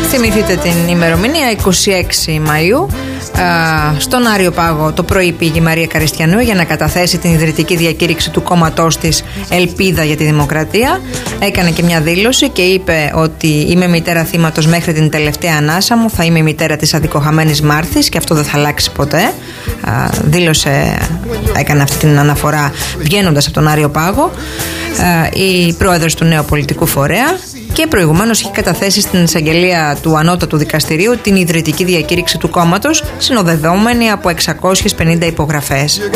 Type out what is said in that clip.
Θυμηθείτε την ημερομηνία, 26 Μαΐου. Στον Άριο Πάγο το πρωί πήγε η Μαρία Καριστιανού για να καταθέσει την ιδρυτική διακήρυξη του κόμματός της Ελπίδα για τη Δημοκρατία. Έκανε και μια δήλωση και είπε ότι είμαι μητέρα θύματος μέχρι την τελευταία ανάσα μου, θα είμαι η μητέρα της αδικοχαμένης Μάρθης και αυτό δεν θα αλλάξει ποτέ. Έκανε αυτή την αναφορά βγαίνοντας από τον Άριο Πάγο η πρόεδρος του νέου πολιτικού φορέα. Και προηγουμένως είχε καταθέσει στην εισαγγελία του Ανώτατου Δικαστηρίου την ιδρυτική διακήρυξη του κόμματος, συνοδευόμενη από 650 υπογραφές.